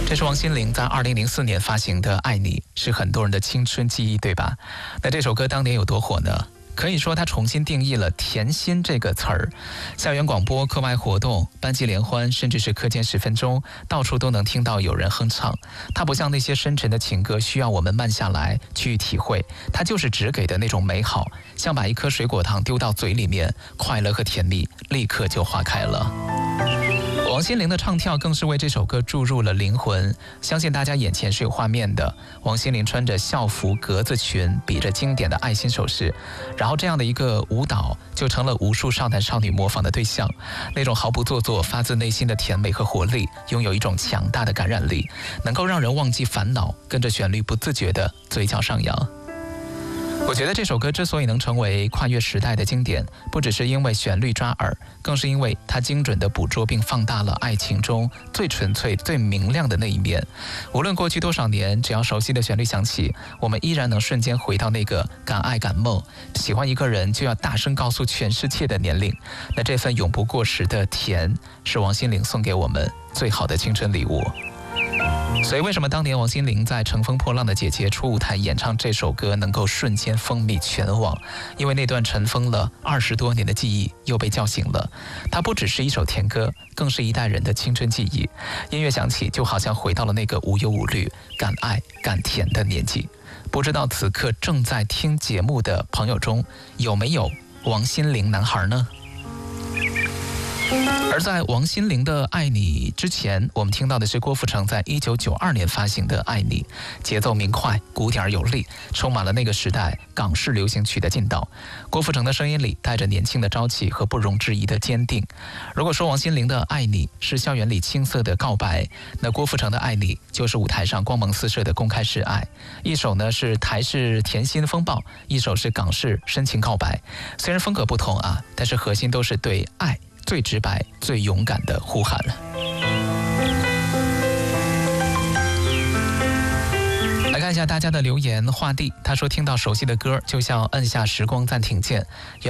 这是王心凌在2004年发行的《爱你》，是很多人的青春记忆，对吧？那这首歌当年有多火呢？可以说它重新定义了甜心这个词儿，校园广播、课外活动、班级联欢，甚至是课间10分钟，到处都能听到有人哼唱。它不像那些深沉的情歌，需要我们慢下来去体会，它就是只给的那种美好，像把一颗水果糖丢到嘴里面，快乐和甜蜜立刻就化开了。王心凌的唱跳更是为这首歌注入了灵魂，相信大家眼前是有画面的。王心凌穿着校服格子裙，比着经典的爱心手势，然后这样的一个舞蹈就成了无数少男少女模仿的对象。那种毫不做作、发自内心的甜美和活力，拥有一种强大的感染力，能够让人忘记烦恼，跟着旋律不自觉地嘴角上扬。我觉得这首歌之所以能成为跨越时代的经典，不只是因为旋律抓耳，更是因为它精准地捕捉并放大了爱情中最纯粹、最明亮的那一面。无论过去多少年，只要熟悉的旋律响起，我们依然能瞬间回到那个敢爱敢梦、喜欢一个人就要大声告诉全世界的年龄。那这份永不过时的甜，是王心凌送给我们最好的青春礼物。所以为什么当年王心凌在《乘风破浪的姐姐》初舞台演唱这首歌能够瞬间风靡全网？因为那段尘封了20多年的记忆又被叫醒了。它不只是一首甜歌，更是一代人的青春记忆。音乐响起，就好像回到了那个无忧无虑、敢爱敢甜的年纪。不知道此刻正在听节目的朋友中，有没有王心凌男孩呢？而在王心凌的《爱你》之前，我们听到的是郭富城在1992年发行的《爱你》，节奏明快，鼓点有力，充满了那个时代港式流行曲的劲道。郭富城的声音里带着年轻的朝气和不容置疑的坚定。如果说王心凌的《爱你》是校园里青涩的告白，那郭富城的《爱你》就是舞台上光芒四射的公开示爱。一首呢是台式甜心风暴，一首是港式深情告白。虽然风格不同啊，但是核心都是对爱最直白、最勇敢的呼喊。来看一下大家的留言。画地他说听到熟悉的歌就像按下时光暂停键。